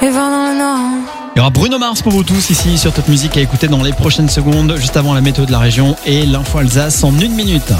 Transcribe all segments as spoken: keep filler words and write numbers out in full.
Et va dans le nord. Il y aura Bruno Mars pour vous tous ici sur Top Music à écouter dans les prochaines secondes, juste avant la météo de la région et l'info Alsace en une minute.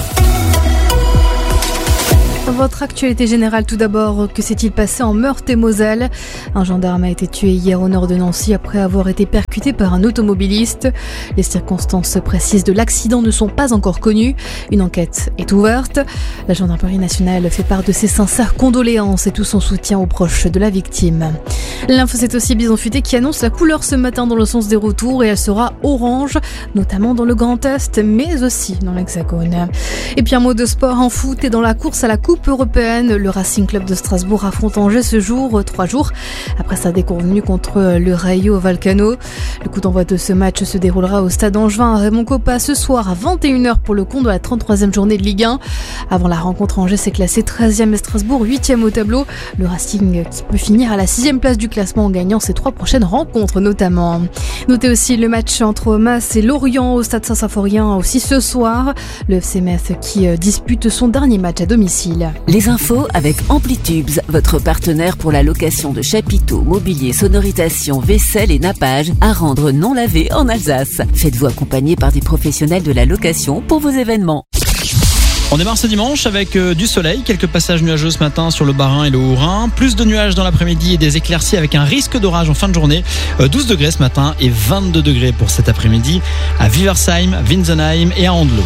Votre actualité générale tout d'abord, que s'est-il passé en Meurthe-et-Moselle ? Un gendarme a été tué hier au nord de Nancy après avoir été percuté par un automobiliste. Les circonstances précises de l'accident ne sont pas encore connues. Une enquête est ouverte. La gendarmerie nationale fait part de ses sincères condoléances et tout son soutien aux proches de la victime. L'info, c'est aussi Bison Futé qui annonce la couleur ce matin dans le sens des retours et elle sera orange, notamment dans le Grand Est, mais aussi dans l'Hexagone. Et puis un mot de sport en foot et dans la course à la Coupe européenne, le Racing Club de Strasbourg affronte Angers ce jour, trois jours après sa déconvenue contre le Rayo Vallecano. Le coup d'envoi de ce match se déroulera au stade angevin à Raymond Kopa ce soir à vingt et une heures pour le compte de la trente-troisième journée de Ligue un. Avant la rencontre, Angers s'est classé treizième et Strasbourg huitième au tableau. Le Racing qui peut finir à la sixième place du classement en gagnant ses trois prochaines rencontres notamment. Notez aussi le match entre Mas et Lorient au stade Saint-Symphorien aussi ce soir. Le F C Metz qui dispute son dernier match à domicile. Les infos avec Amplitubes, votre partenaire pour la location de chapiteaux, mobilier, sonorisation, vaisselle et nappage à rendre non lavé en Alsace. Faites-vous accompagner par des professionnels de la location pour vos événements. On démarre ce dimanche avec euh, du soleil, quelques passages nuageux ce matin sur le Bas-Rhin et le Haut-Rhin, plus de nuages dans l'après-midi et des éclaircies avec un risque d'orage en fin de journée, euh, douze degrés ce matin et vingt-deux degrés pour cet après-midi à Wiversheim, Winsenheim et à Andelot.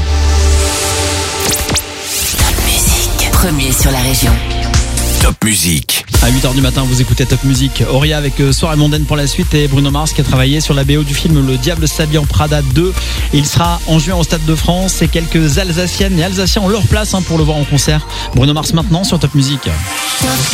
Premier sur la région. Top Music. À huit heures du matin, vous écoutez Top Music. Auria avec Soirée mondaine pour la suite et Bruno Mars qui a travaillé sur la B O du film Le Diable s'habille en Prada deux. Il sera en juin au Stade de France et quelques Alsaciennes et Alsaciens ont leur place hein, pour le voir en concert. Bruno Mars maintenant sur Top Music. Top